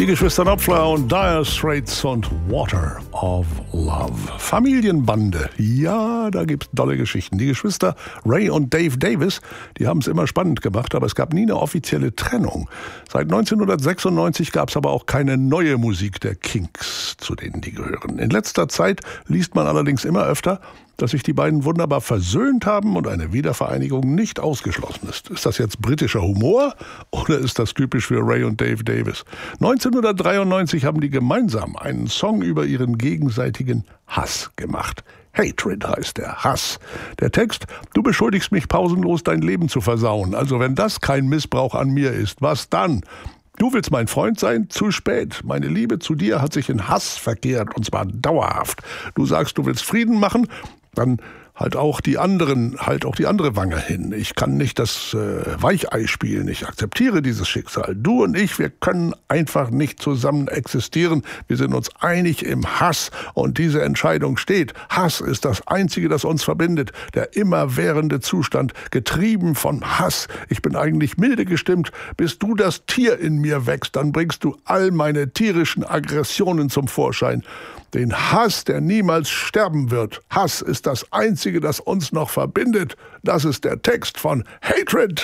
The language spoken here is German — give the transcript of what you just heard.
Die Geschwister Knopfler und Dire Straits und Water of Love. Familienbande. Ja, da gibt's dolle Geschichten. Die Geschwister Ray und Dave Davis, die haben es immer spannend gemacht, aber es gab nie eine offizielle Trennung. Seit 1996 gab's aber auch keine neue Musik der Kinks, zu denen die gehören. In letzter Zeit liest man allerdings immer öfter, dass sich die beiden wunderbar versöhnt haben und eine Wiedervereinigung nicht ausgeschlossen ist. Ist das jetzt britischer Humor oder ist das typisch für Ray und Dave Davis? 1993 haben die gemeinsam einen Song über ihren gegenseitigen Hass gemacht. Hatred heißt der, Hass. Der Text: Du beschuldigst mich pausenlos, dein Leben zu versauen. Also wenn das kein Missbrauch an mir ist, was dann? Du willst mein Freund sein? Zu spät. Meine Liebe zu dir hat sich in Hass verkehrt, und zwar dauerhaft. Du sagst, du willst Frieden machen, dann halt auch die andere Wange hin. Ich kann nicht das Weichei spielen. Ich akzeptiere dieses Schicksal. Du und ich, wir können einfach nicht zusammen existieren. Wir sind uns einig im Hass und diese Entscheidung steht. Hass ist das Einzige, das uns verbindet. Der immerwährende Zustand, getrieben von Hass. Ich bin eigentlich milde gestimmt. Bis du das Tier in mir wächst, dann bringst du all meine tierischen Aggressionen zum Vorschein. Den Hass, der niemals sterben wird. Hass ist das Einzige, das uns noch verbindet. Das ist der Text von Hatred.